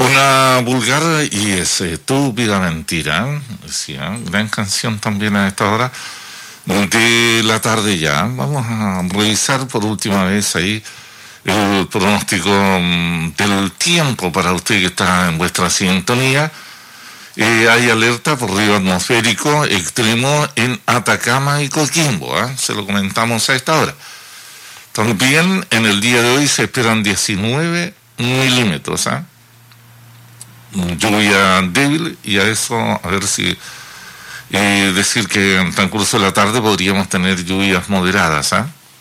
Una vulgar y estúpida mentira, decía, gran canción también a esta hora de la tarde ya. Vamos a revisar por última vez ahí el pronóstico del tiempo para usted que está en vuestra sintonía. Hay alerta por río atmosférico extremo en Atacama y Coquimbo, se lo comentamos a esta hora. También en el día de hoy se esperan 19 milímetros, lluvia débil, y a eso, a ver si decir que en transcurso de la tarde podríamos tener lluvias moderadas,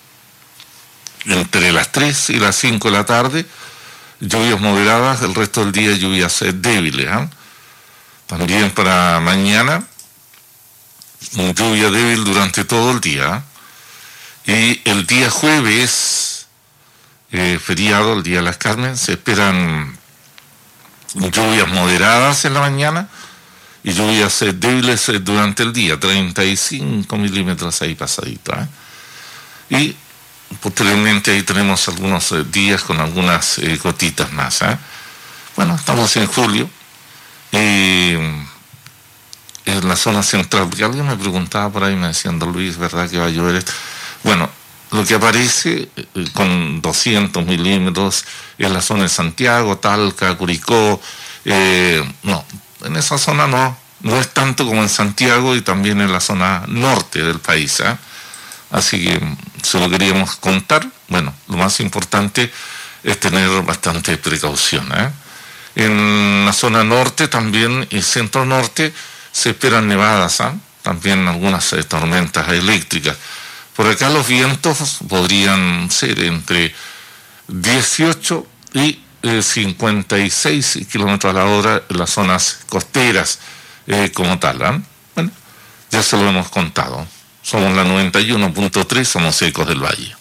entre las 3 y las 5 de la tarde, lluvias moderadas, el resto del día lluvias débiles, También para mañana, lluvia débil durante todo el día, y el día jueves, feriado, el día de las Carmen, se esperan lluvias moderadas en la mañana y lluvias débiles durante el día, 35 milímetros ahí pasadito, y posteriormente ahí tenemos algunos días con algunas gotitas más, Bueno, estamos en julio y en la zona central, porque alguien me preguntaba por ahí, me decían, don Luis, ¿verdad que va a llover esto? Bueno, lo que aparece con 200 milímetros es la zona de Santiago, Talca, Curicó. No, en esa zona no es tanto como en Santiago y también en la zona norte del país. Así que se lo queríamos contar. Bueno, lo más importante es tener bastante precaución. En la zona norte también y centro norte se esperan nevadas, también algunas tormentas eléctricas. Por acá los vientos podrían ser entre 18 y 56 kilómetros a la hora en las zonas costeras como tal. Bueno, ya se lo hemos contado. Somos la 91.3, somos Ecos del Valle.